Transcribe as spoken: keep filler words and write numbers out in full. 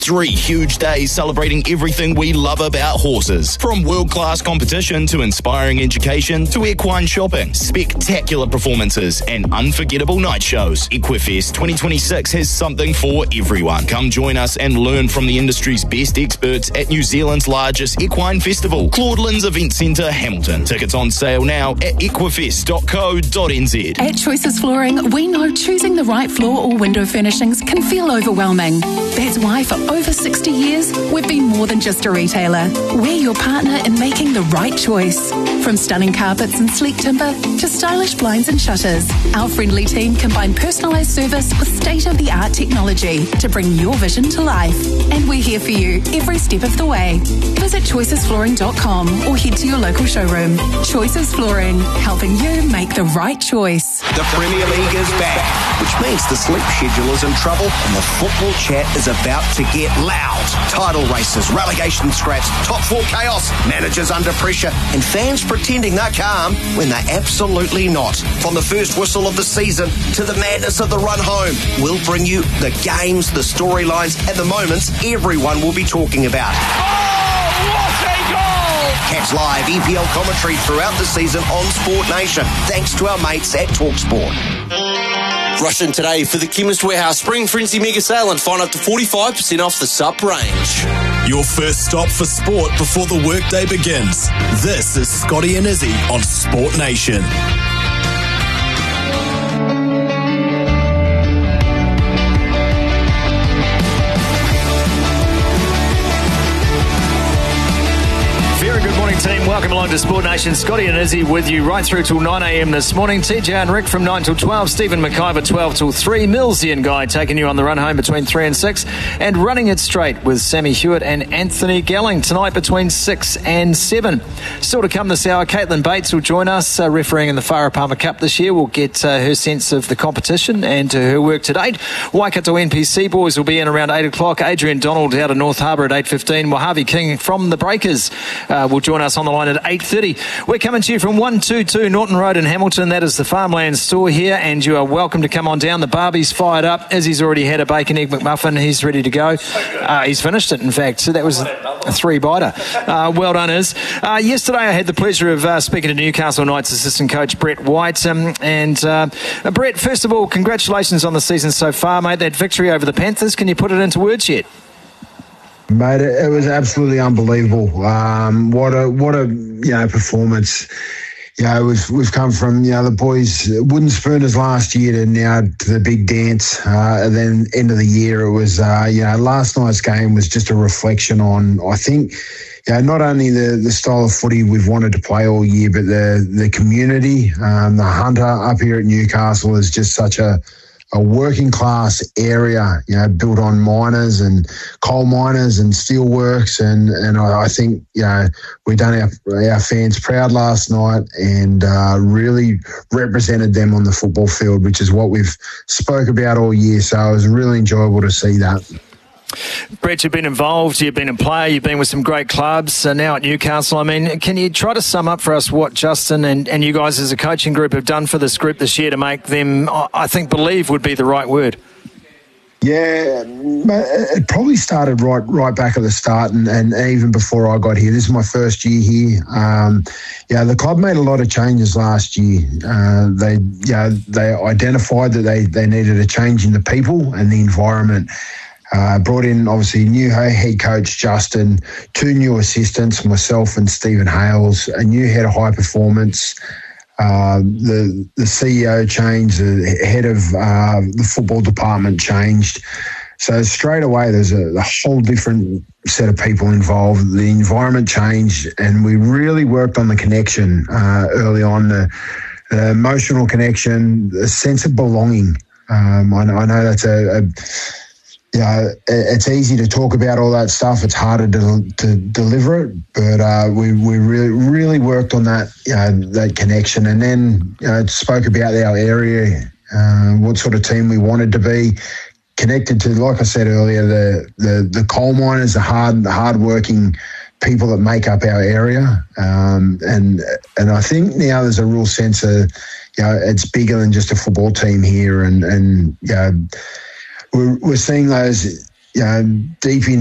Three huge days celebrating everything we love about horses. From world-class competition to inspiring education to equine shopping, spectacular performances and unforgettable night shows. Equifest twenty twenty-six has something for everyone. Come join us and learn from the industry's best experts at New Zealand's largest equine festival, Claudelands Event Centre, Hamilton. Tickets on sale now at equifest dot co dot n z. At Choices Flooring, we know choosing the right floor or window furnishings can feel overwhelming. That's why for over sixty years, we've been more than just a retailer. We're your partner in making the right choice. From stunning carpets and sleek timber to stylish blinds and shutters, our friendly team combine personalised service with state-of-the-art technology to bring your vision to life. And we're here for you every step of the way. Visit choices flooring dot com or head to your local showroom. Choices Flooring, helping you make the right choice. The Premier League is back, which means the sleep schedule is in trouble and the football chat is about to get loud. Title races, relegation scraps, top four chaos, managers under pressure, and fans pretending they're calm when they're absolutely not. From the first whistle of the season to the madness of the run home, we'll bring you the games, the storylines, and the moments everyone will be talking about. Oh, what a goal! Catch live E P L commentary throughout the season on Sport Nation, thanks to our mates at TalkSport. Rush in today for the Chemist Warehouse Spring Frenzy Mega Sale and find up to forty-five percent off the sup range. Your first stop for sport before the workday begins. This is Scotty and Izzy on Sport Nation. Team, welcome along to Sport Nation. Scotty and Izzy with you right through till nine a.m. this morning. T J and Rick from nine till twelve. Stephen McIver twelve till three. Millsy and Guy taking you on the run home between three and six. And running it straight with Sammy Hewitt and Anthony Gelling tonight between six and seven. Still to come this hour, Caitlin Bates will join us, uh, refereeing in the Whare Palmer Cup this year. We'll get uh, her sense of the competition and uh, her work to date. Waikato N P C boys will be in around eight o'clock. Adrian Donald out of North Harbour at eight fifteen. Mojave King from the Breakers uh, will join us on the line at eight thirty. We're coming to you from one two two Norton Road in Hamilton. That is the Farmland store here, and you are welcome to come on down. The Barbie's fired up. Izzy's already had a bacon egg McMuffin. He's ready to go. Uh, he's finished it, in fact. So that was a three-biter. Uh, well done, Iz. Uh, yesterday I had the pleasure of uh, speaking to Newcastle Knights assistant coach Brett White. Um, and uh, Brett, first of all, congratulations on the season so far, mate. That victory over the Panthers. Can you put it into words yet? Mate, it was absolutely unbelievable. Um, what a what a you know performance. You know, we've we've come from you know the boys wooden spooners last year to now to the big dance. Uh, and then end of the year, it was uh, you know last night's game was just a reflection on I think you know not only the, the style of footy we've wanted to play all year, but the the community. Um, the Hunter up here at Newcastle is just such a a working class area, you know, built on miners and coal miners and steelworks, and and I, I think you know we done our our fans proud last night and uh, really represented them on the football field, which is what we've spoke about all year. So it was really enjoyable to see that. Brett, you've been involved, you've been a player, you've been with some great clubs, uh, now at Newcastle. I mean, can you try to sum up for us what Justin and, and you guys as a coaching group have done for this group this year to make them, I think, believe would be the right word? Yeah, it probably started right right back at the start and, and even before I got here. This is my first year here. Um, yeah, the club made a lot of changes last year. Uh, they yeah, they identified that they, they needed a change in the people and the environment. Uh, brought in, obviously, new head coach, Justin, two new assistants, myself and Stephen Hales, a new head of high performance. Uh, the the C E O changed, the head of uh, the football department changed. So straight away, there's a, a whole different set of people involved. The environment changed, and we really worked on the connection uh, early on, the, the emotional connection, the sense of belonging. Um, I, I know that's a... a Yeah, it's easy to talk about all that stuff. It's harder to to deliver it, but uh, we we really really worked on that you know, that connection, and then you know, spoke about our area, uh, what sort of team we wanted to be, connected to, like I said earlier, the the, the coal miners, the hard the hard working people that make up our area, um, and and I think now there's a real sense of you know it's bigger than just a football team here, and and you know, We're, we're seeing those you know, deep in